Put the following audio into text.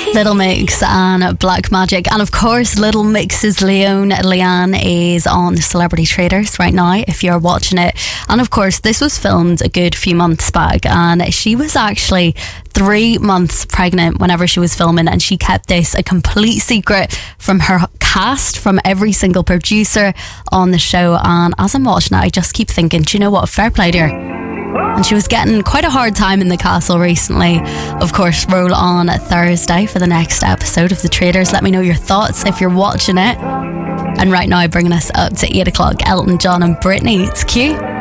Little Mix and Black Magic. And of course, Little Mix's Leanne is on Celebrity Traders right now, if you're watching it. And of course, this was filmed a good few months back, and she was actually 3 months pregnant whenever she was filming, and she kept this a complete secret from her cast, from every single producer on the show. And as I'm watching it, I just keep thinking, do you know what, fair play to her. And she was getting quite a hard time in the castle recently. Of course, roll on Thursday for the next episode of The Traders. Let me know your thoughts if you're watching it. And right now, bringing us up to 8 o'clock, Elton John and Britney. It's cute.